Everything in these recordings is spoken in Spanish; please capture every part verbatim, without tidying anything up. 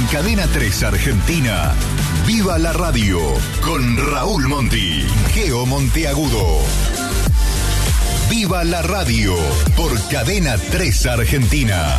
Cadena tres Argentina, Viva la Radio, con Raúl Monti, Geo Monteagudo. Viva la Radio, por Cadena tres Argentina.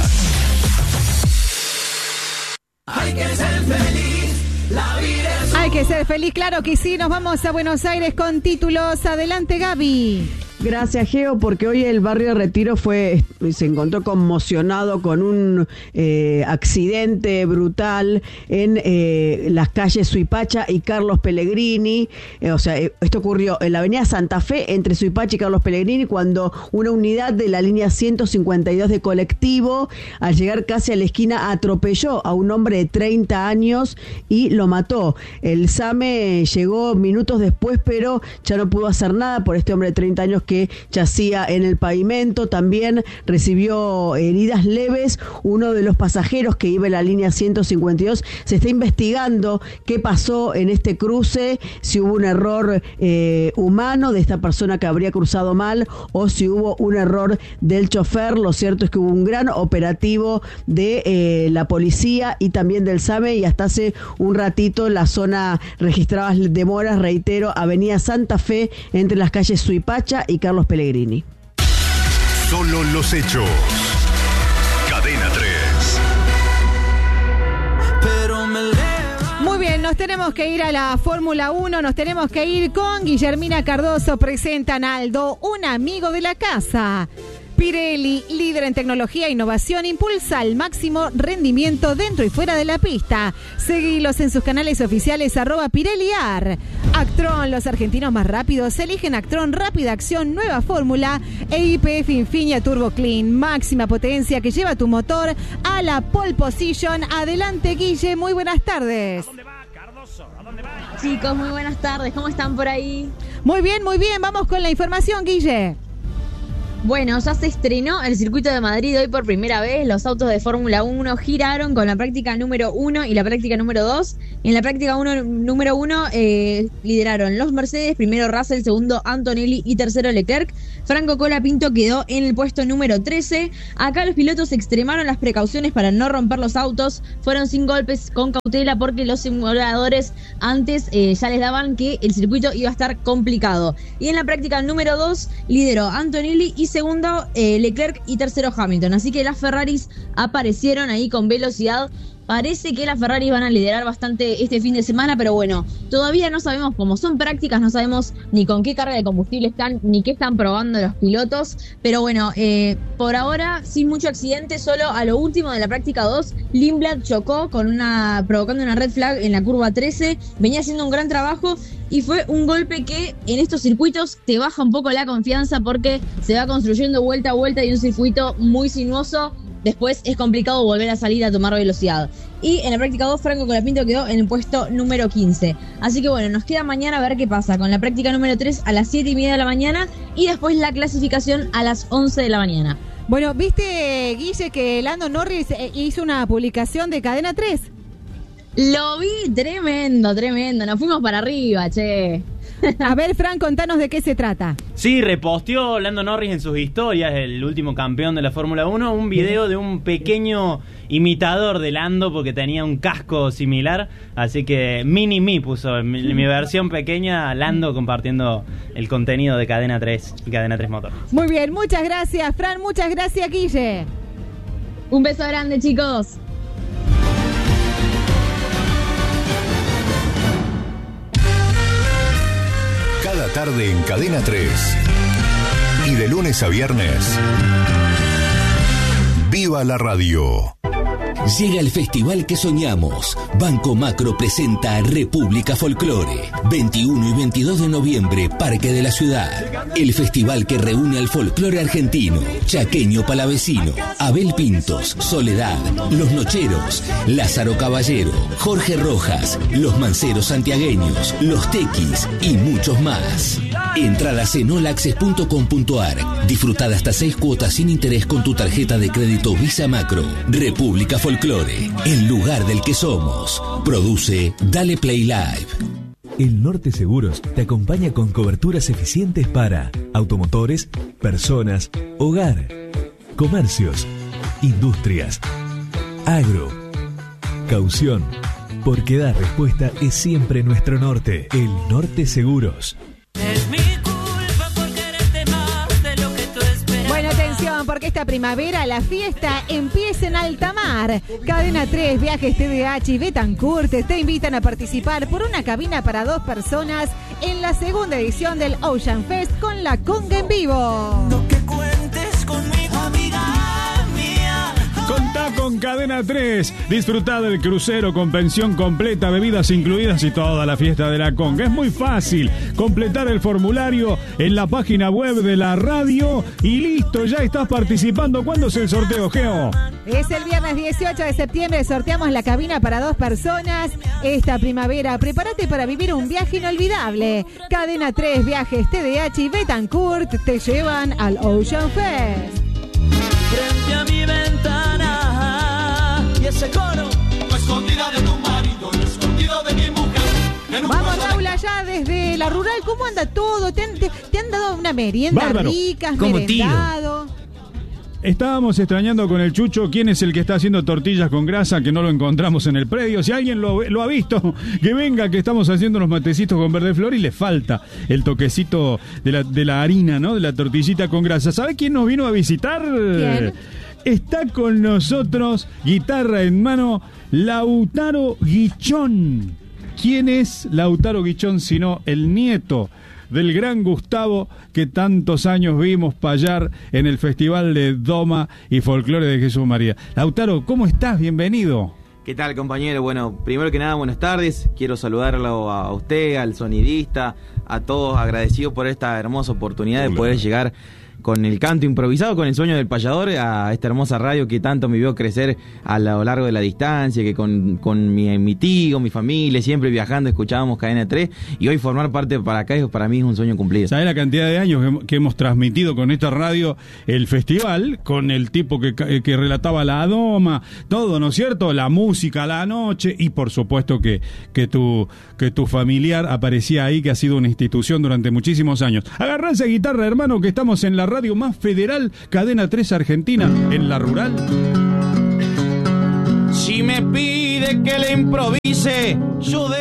Hay que ser feliz, la vida es... Hay que ser feliz, claro que sí. Nos vamos a Buenos Aires con títulos. Adelante, Gaby. Gracias, Geo, porque hoy el barrio de Retiro fue se encontró conmocionado con un eh, accidente brutal en eh, las calles Suipacha y Carlos Pellegrini. Eh, o sea, eh, esto ocurrió en la avenida Santa Fe, entre Suipacha y Carlos Pellegrini, cuando una unidad de la línea ciento cincuenta y dos de colectivo, al llegar casi a la esquina, atropelló a un hombre de treinta años y lo mató. El SAME llegó minutos después, pero ya no pudo hacer nada por este hombre de treinta años que yacía en el pavimento. También recibió heridas leves uno de los pasajeros que iba en la línea ciento cincuenta y dos. Se está investigando qué pasó en este cruce, si hubo un error eh, humano de esta persona que habría cruzado mal o si hubo un error del chofer. Lo cierto es que hubo un gran operativo de eh, la policía y también del SAME, y hasta hace un ratito la zona registraba demoras, reitero, avenida Santa Fe entre las calles Suipacha y Carlos Pellegrini. Solo los hechos. Cadena tres. Pero me leva... Muy bien, nos tenemos que ir a la Fórmula uno, nos tenemos que ir con Guillermina Cardoso. Presentan a Aldo, un amigo de la casa. Pirelli, líder en tecnología e innovación, impulsa al máximo rendimiento dentro y fuera de la pista. Seguilos en sus canales oficiales, arroba PirelliAr. Actron, los argentinos más rápidos eligen Actron Rápida Acción, nueva fórmula. E Y P F Infinia Turbo Clean, máxima potencia que lleva tu motor a la pole position. Adelante, Guille, muy buenas tardes. ¿A dónde va, Cardoso? ¿A dónde va? Chicos, muy buenas tardes, ¿cómo están por ahí? Muy bien, muy bien, vamos con la información, Guille. Bueno, ya se estrenó el circuito de Madrid hoy por primera vez. Los autos de Fórmula uno giraron con la práctica número uno y la práctica número dos. En la práctica uno, número uno eh, lideraron los Mercedes, primero Russell, segundo Antonelli y tercero Leclerc. Franco Colapinto quedó en el puesto número trece. Acá los pilotos extremaron las precauciones para no romper los autos. Fueron sin golpes, con cautela, porque los simuladores antes eh, ya les daban que el circuito iba a estar complicado. Y en la práctica número dos lideró Antonelli y segundo eh, Leclerc y tercero Hamilton. Así que las Ferraris aparecieron ahí con velocidad. Parece que las Ferraris van a liderar bastante este fin de semana, pero bueno, todavía no sabemos cómo son prácticas, no sabemos ni con qué carga de combustible están, ni qué están probando los pilotos. Pero bueno, eh, por ahora, sin mucho accidente, solo a lo último de la práctica dos, Lindblad chocó con una, provocando una red flag en la curva trece. Venía haciendo un gran trabajo y fue un golpe que en estos circuitos te baja un poco la confianza, porque se va construyendo vuelta a vuelta y un circuito muy sinuoso. Después es complicado volver a salir a tomar velocidad. Y en la práctica dos, Franco Colapinto quedó en el puesto número quince. Así que bueno, nos queda mañana a ver qué pasa con la práctica número tres a las siete y media de la mañana y después la clasificación a las once de la mañana. Bueno, ¿viste, Guille, que Lando Norris hizo una publicación de Cadena tres? Lo vi, tremendo, tremendo. Nos fuimos para arriba, che. A ver, Fran, contanos de qué se trata. Sí, reposteó Lando Norris en sus historias, el último campeón de la Fórmula uno, un video de un pequeño imitador de Lando, porque tenía un casco similar. Así que Mini Me puso en mi, mi versión pequeña, Lando compartiendo el contenido de Cadena tres y Cadena tres Motor. Muy bien, muchas gracias, Fran, muchas gracias, Guille. Un beso grande, chicos. Cada tarde en Cadena tres. Y de lunes a viernes, ¡Viva la Radio! Llega el festival que soñamos. Banco Macro presenta República Folclore. veintiuno y veintidós de noviembre, Parque de la Ciudad. El festival que reúne al folclore argentino, chaqueño palavecino, Abel Pintos, Soledad, Los Nocheros, Lázaro Caballero, Jorge Rojas, Los Manceros Santiagueños, Los Tequis y muchos más. Entradas en olaccess punto com punto ar. Disfruta de hasta seis cuotas sin interés con tu tarjeta de crédito Visa Macro. República Folclore, el lugar del que somos. Produce Dale Play Live. El Norte Seguros te acompaña con coberturas eficientes para automotores, personas, hogar, comercios, industrias, agro, Precaución, porque dar respuesta es siempre nuestro norte. El Norte Seguros. Es mi culpa por quererte más de lo que tú esperas. Bueno, atención, porque esta primavera la fiesta empieza en alta mar. Cadena tres, Viajes T D H y Betancourt te invitan a participar por una cabina para dos personas en la segunda edición del Ocean Fest con la conga en vivo. No que cuentes conmigo, amiga mía. Contá con Cadena tres. Disfrutá del crucero con pensión completa, bebidas incluidas y toda la fiesta de la conga. Es muy fácil completar el formulario en la página web de la radio y listo, ya estás participando. ¿Cuándo es el sorteo, Geo? Es el viernes dieciocho de septiembre, sorteamos la cabina para dos personas. Esta primavera, prepárate para vivir un viaje inolvidable. Cadena tres, Viajes T D H y Betancourt te llevan al Ocean Fest. Frente a mi ventana y ese coro, no escondida de tu marido, no escondido de mi mujer. Vamos, Raúl, allá desde la rural, ¿cómo anda todo? ¿Te han, te, te han dado una merienda Bárbaro. rica? ¿Has Como merendado? Estábamos extrañando con el Chucho quién es el que está haciendo tortillas con grasa, que no lo encontramos en el predio. Si alguien lo, lo ha visto, que venga, que estamos haciendo unos matecitos con verde flor y le falta el toquecito de la, de la harina, ¿no? De la tortillita con grasa. ¿Sabe quién nos vino a visitar? ¿Quién? Está con nosotros, guitarra en mano, Lautaro Guichón. ¿Quién es Lautaro Guichón sino el nieto del gran Gustavo que tantos años vimos payar en el Festival de Doma y Folclore de Jesús María? Lautaro, ¿cómo estás? Bienvenido. ¿Qué tal, compañero? Bueno, primero que nada, buenas tardes. Quiero saludarlo a usted, al sonidista, a todos, agradecidos por esta hermosa oportunidad de poder llegar con el canto improvisado, con el sueño del payador, a esta hermosa radio que tanto me vio crecer a lo largo de la distancia, que con, con mi, mi tío, mi familia, siempre viajando, escuchábamos Cadena tres, y hoy formar parte para acá, para mí es un sueño cumplido. ¿Sabes la cantidad de años que, que hemos transmitido con esta radio el festival, con el tipo que, que relataba la doma, todo, ¿no es cierto? La música, la noche, y por supuesto que, que, tu, que tu familiar aparecía ahí, que ha sido una institución durante muchísimos años. Agarrá esa guitarra, hermano, que estamos en la radio más federal, Cadena tres Argentina, en la rural. Si me pide que le improvise, yo de